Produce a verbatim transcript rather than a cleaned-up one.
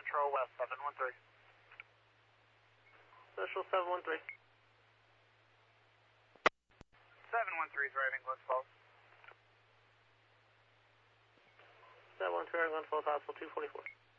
Patrol West seven one three. Special seven one three. seven one three driving Glens Falls. seven one three, Glens Falls, Hospital two forty-four.